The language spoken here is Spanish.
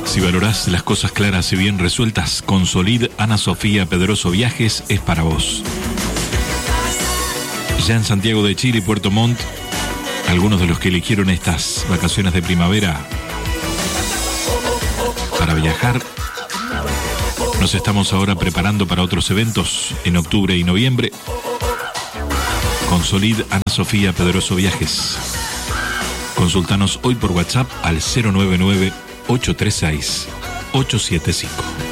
Si valorás las cosas claras y bien resueltas, Consolid Ana Sofía Pedroso Viajes es para vos. Ya en Santiago de Chile y Puerto Montt, algunos de los que eligieron estas vacaciones de primavera para viajar, nos estamos ahora preparando para otros eventos en octubre y noviembre. Consolid Ana Sofía Pedroso Viajes. Consultanos hoy por WhatsApp al 099-836-875.